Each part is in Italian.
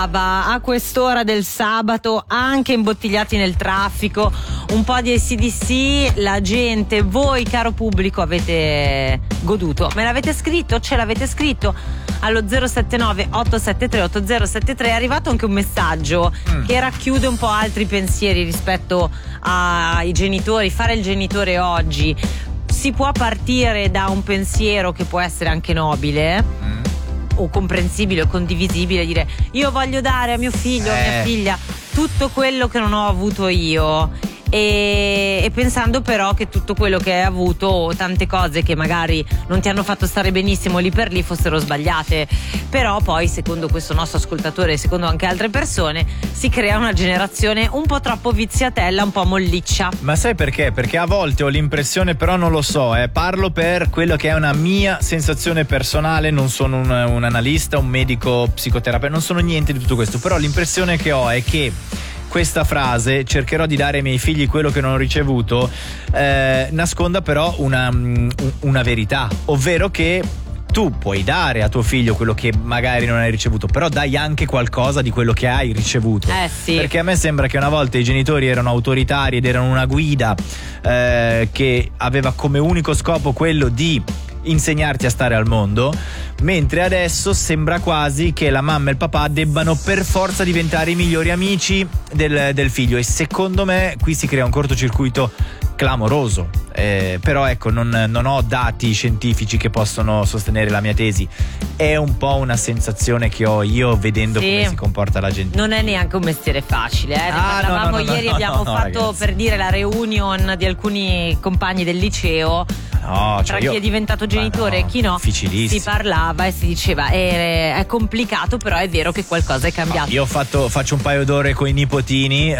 A quest'ora del sabato, anche imbottigliati nel traffico, un po' di AC/DC, la gente, voi caro pubblico avete goduto, me l'avete scritto, ce l'avete scritto allo 079 873 8073. È arrivato anche un messaggio che racchiude un po' altri pensieri rispetto ai genitori, fare il genitore oggi. Si può partire da un pensiero che può essere anche nobile o comprensibile o condivisibile, dire io voglio dare a mio figlio, a mia figlia tutto quello che non ho avuto io, e pensando però che tutto quello che hai avuto, o tante cose che magari non ti hanno fatto stare benissimo lì per lì, fossero sbagliate. Però poi, secondo questo nostro ascoltatore e secondo anche altre persone, si crea una generazione un po' troppo viziatella, un po' molliccia. Ma sai perché? Perché a volte ho l'impressione, però non lo so, parlo per quello che è una mia sensazione personale, non sono un analista, un medico, psicoterapeuta, non sono niente di tutto questo, però l'impressione che ho è che questa frase, cercherò di dare ai miei figli quello che non ho ricevuto, nasconda però una verità, ovvero che tu puoi dare a tuo figlio quello che magari non hai ricevuto, però dai anche qualcosa di quello che hai ricevuto. Sì. Perché a me sembra che una volta i genitori erano autoritari ed erano una guida che aveva come unico scopo quello di insegnarti a stare al mondo, mentre adesso sembra quasi che la mamma e il papà debbano per forza diventare i migliori amici del figlio, e secondo me qui si crea un cortocircuito clamoroso. Però ecco, non ho dati scientifici che possono sostenere la mia tesi, è un po' una sensazione che ho io vedendo come si comporta la gente. Non è neanche un mestiere facile, ne parlavamo ieri, abbiamo fatto ragazzi, per dire la reunion di alcuni compagni del liceo. Tra chi è diventato genitore e chi no, si parlava e si diceva è complicato, però è vero che qualcosa è cambiato. Io faccio un paio d'ore con i nipotini,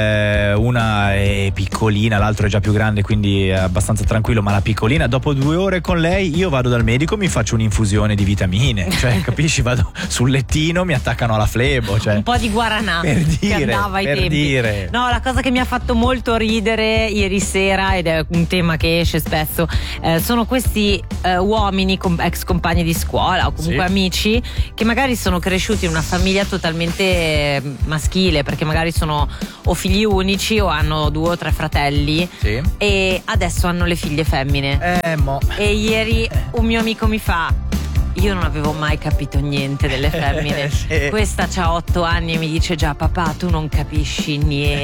una è piccolina, l'altro è già più grande, quindi è abbastanza tranquillo, ma la piccolina, dopo 2 ore con lei io vado dal medico, mi faccio un'infusione di vitamine, cioè capisci, vado sul lettino, mi attaccano alla flebo, cioè, un po' di guaranà che andava ai tempi. No, la cosa che mi ha fatto molto ridere ieri sera, ed è un tema che esce spesso, sono questi uomini, ex compagni di scuola o comunque amici, che magari sono cresciuti in una famiglia totalmente maschile, perché magari sono o figli unici o hanno 2 o 3 fratelli, e adesso hanno le figlie femmine. E ieri un mio amico mi fa: io non avevo mai capito niente delle femmine. Questa c'ha 8 anni e mi dice già: papà, tu non capisci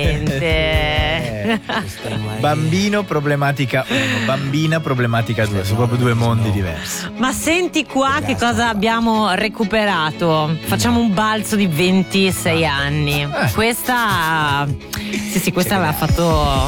niente. Bambino problematica 1, bambina problematica 2, sono proprio 2 mondi diversi. Ma senti qua che cosa abbiamo recuperato. Facciamo un balzo di 26 anni. Questa questa aveva fatto